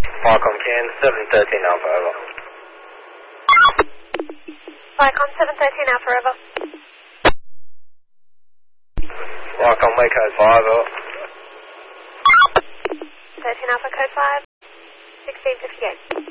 Viacom Ken 713 Alpha over. Viacom 713 Alpha over. Viacom Way Code 5 over. 13 Alpha Code 5, 1658.